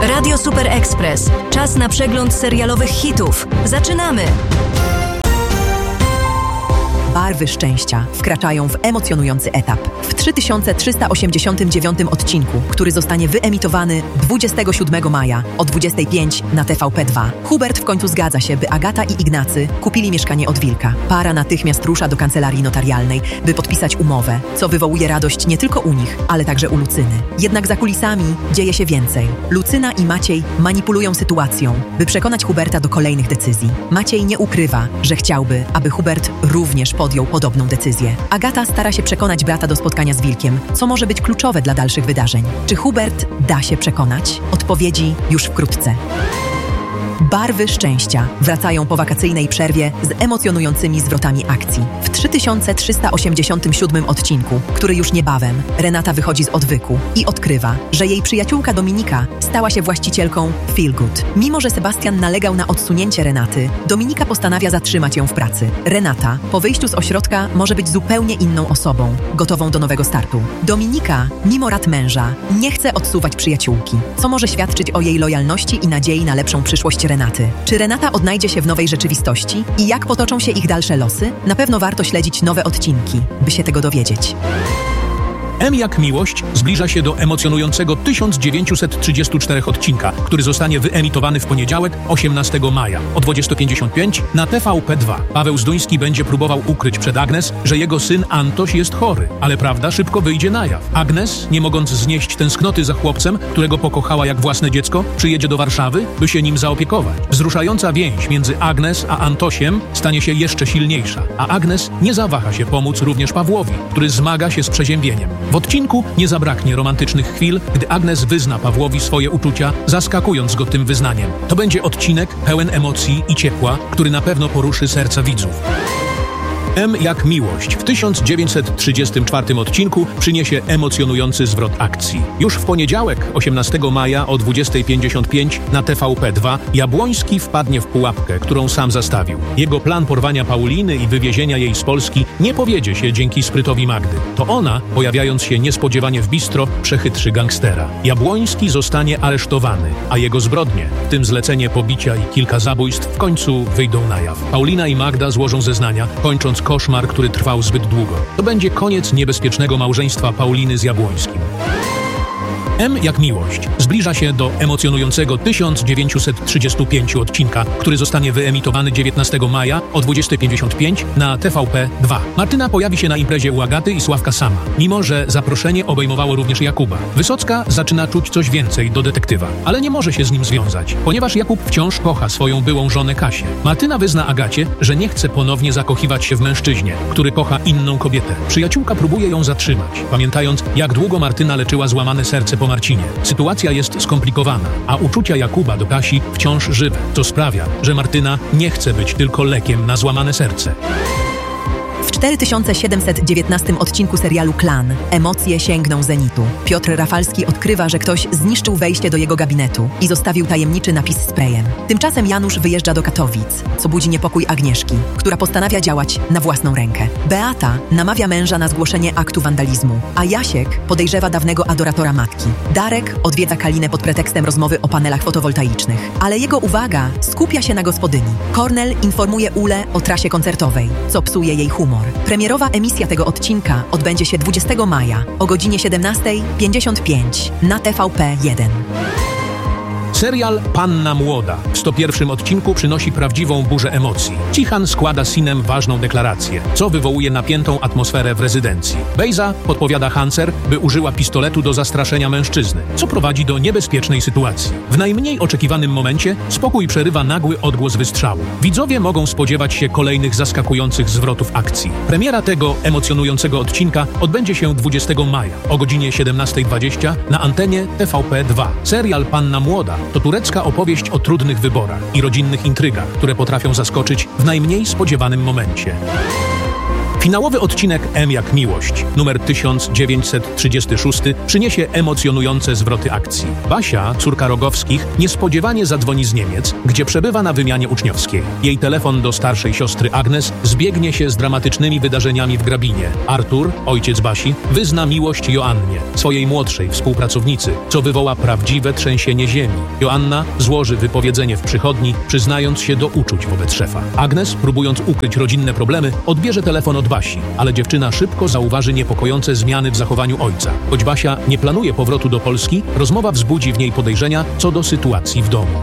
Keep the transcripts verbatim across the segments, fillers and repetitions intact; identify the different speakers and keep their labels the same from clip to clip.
Speaker 1: Radio Super Express. Czas na przegląd serialowych hitów. Zaczynamy!
Speaker 2: Barwy szczęścia wkraczają w emocjonujący etap. W trzy tysiące trzysta osiemdziesiątym dziewiątym odcinku, który zostanie wyemitowany dwudziestego siódmego maja o dwudziestej piątej na T V P dwa. Hubert w końcu zgadza się, by Agata i Ignacy kupili mieszkanie od Wilka. Para natychmiast rusza do kancelarii notarialnej, by podpisać umowę, co wywołuje radość nie tylko u nich, ale także u Lucyny. Jednak za kulisami dzieje się więcej. Lucyna i Maciej manipulują sytuacją, by przekonać Huberta do kolejnych decyzji. Maciej nie ukrywa, że chciałby, aby Hubert również podjął podobną decyzję. Agata stara się przekonać brata do spotkania z Wilkiem, co może być kluczowe dla dalszych wydarzeń. Czy Hubert da się przekonać? Odpowiedzi już wkrótce. Barwy szczęścia wracają po wakacyjnej przerwie z emocjonującymi zwrotami akcji. W trzy tysiące trzysta osiemdziesiątym siódmym odcinku, który już niebawem, Renata wychodzi z odwyku i odkrywa, że jej przyjaciółka Dominika stała się właścicielką Feel Good. Mimo że Sebastian nalegał na odsunięcie Renaty, Dominika postanawia zatrzymać ją w pracy. Renata, po wyjściu z ośrodka, może być zupełnie inną osobą, gotową do nowego startu. Dominika, mimo rad męża, nie chce odsuwać przyjaciółki, co może świadczyć o jej lojalności i nadziei na lepszą przyszłość Renaty. Czy Renata odnajdzie się w nowej rzeczywistości i jak potoczą się ich dalsze losy? Na pewno warto śledzić nowe odcinki, by się tego dowiedzieć.
Speaker 3: M jak miłość zbliża się do emocjonującego tysiąc dziewięćset trzydziestego czwartego odcinka, który zostanie wyemitowany w poniedziałek, osiemnastego maja o dwudziesta pięćdziesiąt pięć na T V P dwa. Paweł Zduński będzie próbował ukryć przed Agnes, że jego syn Antoś jest chory, ale prawda szybko wyjdzie na jaw. Agnes, nie mogąc znieść tęsknoty za chłopcem, którego pokochała jak własne dziecko, przyjedzie do Warszawy, by się nim zaopiekować. Wzruszająca więź między Agnes a Antosiem stanie się jeszcze silniejsza, a Agnes nie zawaha się pomóc również Pawłowi, który zmaga się z przeziębieniem. W odcinku nie zabraknie romantycznych chwil, gdy Agnes wyzna Pawłowi swoje uczucia, zaskakując go tym wyznaniem. To będzie odcinek pełen emocji i ciepła, który na pewno poruszy serca widzów. M jak miłość w tysiąc dziewięćset trzydziestym czwartym odcinku przyniesie emocjonujący zwrot akcji. Już w poniedziałek, osiemnastego maja o dwudziestej pięćdziesiąt pięć na T V P dwa Jabłoński wpadnie w pułapkę, którą sam zastawił. Jego plan porwania Pauliny i wywiezienia jej z Polski nie powiedzie się dzięki sprytowi Magdy. To ona, pojawiając się niespodziewanie w bistro, przechytrzy gangstera. Jabłoński zostanie aresztowany, a jego zbrodnie, w tym zlecenie pobicia i kilka zabójstw, w końcu wyjdą na jaw. Paulina i Magda złożą zeznania, kończąc koszmar, który trwał zbyt długo. To będzie koniec niebezpiecznego małżeństwa Pauliny z Jabłońskim. M jak miłość zbliża się do emocjonującego tysiąc dziewięćset trzydziestego piątego odcinka, który zostanie wyemitowany dziewiętnastego maja o dwudziestej pięćdziesiąt pięć na T V P dwa. Martyna pojawi się na imprezie u Agaty i Sławka sama, mimo że zaproszenie obejmowało również Jakuba. Wysocka zaczyna czuć coś więcej do detektywa, ale nie może się z nim związać, ponieważ Jakub wciąż kocha swoją byłą żonę Kasię. Martyna wyzna Agacie, że nie chce ponownie zakochiwać się w mężczyźnie, który kocha inną kobietę. Przyjaciółka próbuje ją zatrzymać, pamiętając, jak długo Martyna leczyła złamane serce po Marcinie. Sytuacja jest skomplikowana, a uczucia Jakuba do Kasi wciąż żywe, co sprawia, że Martyna nie chce być tylko lekiem na złamane serce.
Speaker 2: W cztery tysiące siedemset dziewiętnastym odcinku serialu Klan emocje sięgną zenitu. Piotr Rafalski odkrywa, że ktoś zniszczył wejście do jego gabinetu i zostawił tajemniczy napis sprayem. Tymczasem Janusz wyjeżdża do Katowic, co budzi niepokój Agnieszki, która postanawia działać na własną rękę. Beata namawia męża na zgłoszenie aktu wandalizmu, a Jasiek podejrzewa dawnego adoratora matki. Darek odwiedza Kalinę pod pretekstem rozmowy o panelach fotowoltaicznych, ale jego uwaga skupia się na gospodyni. Kornel informuje Ulę o trasie koncertowej, co psuje jej humor. Premierowa emisja tego odcinka odbędzie się dwudziestego maja o godzinie siedemnasta pięćdziesiąt pięć na T V P jeden.
Speaker 3: Serial Panna Młoda w sto pierwszym odcinku przynosi prawdziwą burzę emocji. Cichan składa Sinem ważną deklarację, co wywołuje napiętą atmosferę w rezydencji. Bejza podpowiada Hancer, by użyła pistoletu do zastraszenia mężczyzny, co prowadzi do niebezpiecznej sytuacji. W najmniej oczekiwanym momencie spokój przerywa nagły odgłos wystrzału. Widzowie mogą spodziewać się kolejnych zaskakujących zwrotów akcji. Premiera tego emocjonującego odcinka odbędzie się dwudziestego maja o godzinie siedemnasta dwadzieścia na antenie T V P dwa. Serial Panna Młoda to turecka opowieść o trudnych wyborach i rodzinnych intrygach, które potrafią zaskoczyć w najmniej spodziewanym momencie. Finałowy odcinek M jak miłość, numer tysiąc dziewięćset trzydziesty szósty, przyniesie emocjonujące zwroty akcji. Basia, córka Rogowskich, niespodziewanie zadzwoni z Niemiec, gdzie przebywa na wymianie uczniowskiej. Jej telefon do starszej siostry Agnes zbiegnie się z dramatycznymi wydarzeniami w Grabinie. Artur, ojciec Basi, wyzna miłość Joannie, swojej młodszej współpracownicy, co wywoła prawdziwe trzęsienie ziemi. Joanna złoży wypowiedzenie w przychodni, przyznając się do uczuć wobec szefa. Agnes, próbując ukryć rodzinne problemy, odbierze telefon od Basi, ale dziewczyna szybko zauważy niepokojące zmiany w zachowaniu ojca. Choć Basia nie planuje powrotu do Polski, rozmowa wzbudzi w niej podejrzenia co do sytuacji w domu.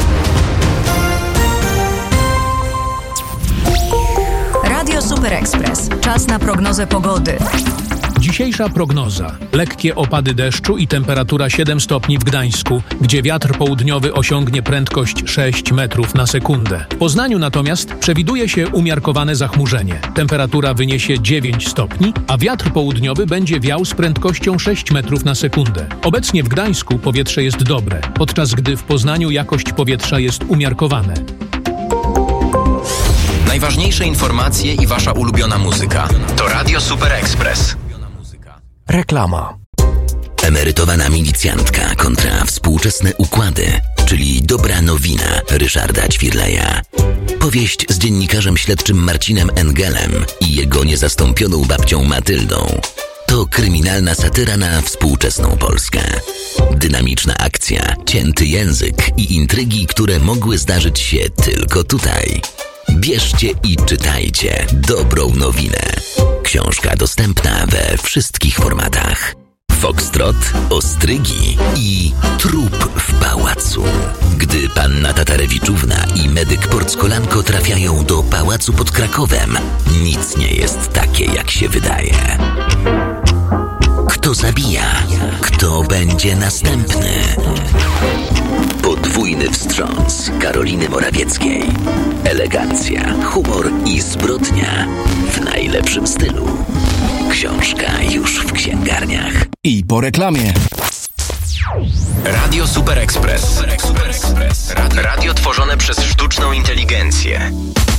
Speaker 1: Radio Super Express. Czas na prognozę pogody.
Speaker 3: Dzisiejsza prognoza. Lekkie opady deszczu i temperatura siedem stopni w Gdańsku, gdzie wiatr południowy osiągnie prędkość sześć metrów na sekundę. W Poznaniu natomiast przewiduje się umiarkowane zachmurzenie. Temperatura wyniesie dziewięć stopni, a wiatr południowy będzie wiał z prędkością sześć metrów na sekundę. Obecnie w Gdańsku powietrze jest dobre, podczas gdy w Poznaniu jakość powietrza jest umiarkowane.
Speaker 4: Najważniejsze informacje i wasza ulubiona muzyka to Radio Super Express.
Speaker 5: Reklama.
Speaker 6: Emerytowana milicjantka kontra współczesne układy, czyli dobra nowina Ryszarda Ćwirleja. Powieść z dziennikarzem śledczym Marcinem Engelem i jego niezastąpioną babcią Matyldą. To kryminalna satyra na współczesną Polskę. Dynamiczna akcja, cięty język i intrygi, które mogły zdarzyć się tylko tutaj. Bierzcie i czytajcie dobrą nowinę. Książka dostępna we wszystkich formatach. Foxtrot, ostrygi i trup w pałacu. Gdy panna Tatarewiczówna i medyk Porckolanko trafiają do pałacu pod Krakowem, nic nie jest takie, jak się wydaje. Kto zabija? Kto będzie następny? Podwójny wstrząs Karoliny Morawieckiej. Elegancja, humor i zbrodnia w najlepszym stylu. Książka już w księgarniach.
Speaker 5: I po reklamie.
Speaker 4: Radio Super Express. Radio tworzone przez sztuczną inteligencję.